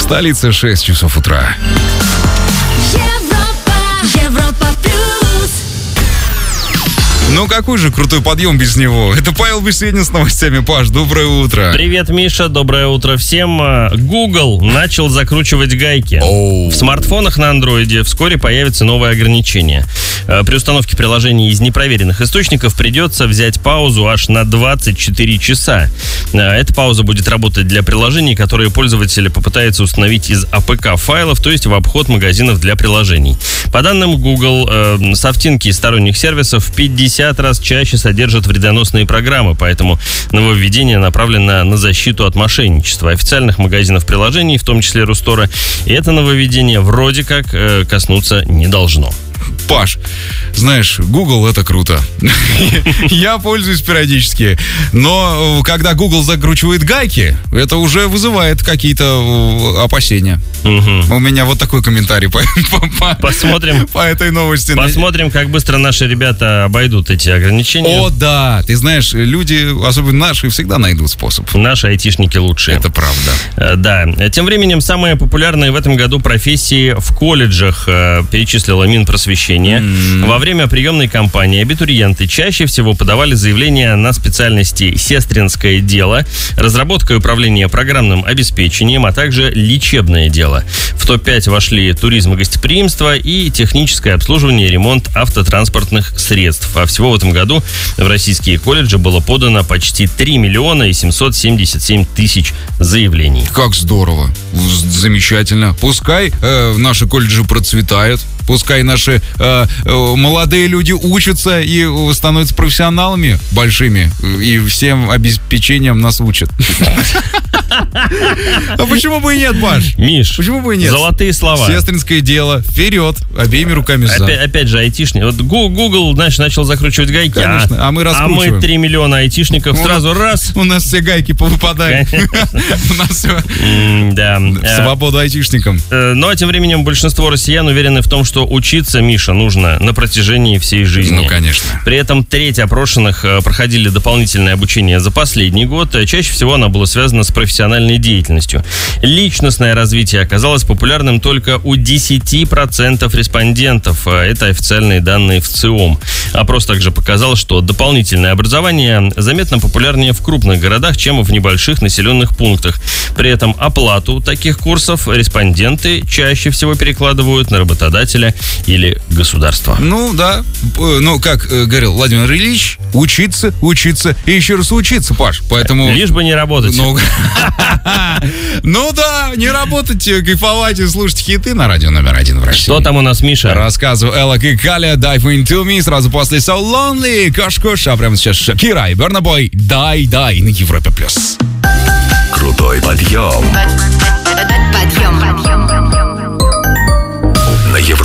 столице 6 часов утра. Европа плюс. Ну какой же крутой подъем без него? Это Павел Беседин с новостями. Паш, доброе утро. Привет, Миша, доброе утро всем. Google начал закручивать гайки. В смартфонах на андроиде вскоре появится новое ограничение. При установке приложений из непроверенных источников придется взять паузу аж на 24 часа. Эта пауза будет работать для приложений, которые пользователи попытаются установить из APK-файлов, то есть в обход магазинов для приложений. По данным Google, софтинки сторонних сервисов в 50 раз чаще содержат вредоносные программы, поэтому нововведение направлено на защиту от мошенничества официальных магазинов приложений, в том числе Рустора, и это нововведение вроде как коснуться не должно. Паш, знаешь, Google — это круто. Я пользуюсь периодически. Но когда Google закручивает гайки, это уже вызывает какие-то опасения. У меня вот такой комментарий Посмотрим. по этой новости. Посмотрим, как быстро наши ребята обойдут эти ограничения. О, да. Ты знаешь, люди, особенно наши, всегда найдут способ. Наши айтишники лучшие. Это правда. Да. Тем временем, самые популярные в этом году профессии в колледжах перечислила Минпросвещение. Во время приемной кампании абитуриенты чаще всего подавали заявления на специальности «сестринское дело», разработка и управление программным обеспечением, а также лечебное дело. В топ-5 вошли туризм и гостеприимство и техническое обслуживание и ремонт автотранспортных средств. А всего в этом году в российские колледжи было подано почти 3 миллиона и 777 тысяч заявлений. Как здорово. Замечательно. Пускай наши колледжи процветают. Пускай наши молодые люди учатся и становятся профессионалами большими. И всем обеспечением нас учат. А почему бы и нет, Паш? Миш, почему бы и нет? Золотые слова. Сестринское дело. Вперед. Обеими руками за. Опять же, айтишник. Вот Google, значит, начал закручивать гайки. Конечно. А мы раскручиваем. А мы 3 миллиона айтишников сразу раз. У нас все гайки повыпадают. У нас все. Да. Свободу айтишникам. Ну, а тем временем большинство россиян уверены в том, что учиться, Миша, нужно на протяжении всей жизни. Ну, конечно. При этом треть опрошенных проходили дополнительное обучение за последний год. Чаще всего оно было связано с профессиональной деятельностью. Личностное развитие оказалось популярным только у 10% респондентов. Это официальные данные в ЦИОМ. Опрос также показал, что дополнительное образование заметно популярнее в крупных городах, чем в небольших населенных пунктах. При этом оплату таких курсов респонденты чаще всего перекладывают на работодателя или государство. Ну, да. Ну, как говорил Владимир Ильич, учиться и еще раз учиться, Паш. Поэтому... Лишь бы не работать. Ну да, не работать, кайфовать и слушать хиты на радио номер 1 в России. Что там у нас, Миша? Рассказываю Элла и Каля, Dive Into Me, сразу после So Lonely, Кош-Кош, а прямо сейчас Шакира и Burna Boy, Дай на Европе+. Крутой подъем.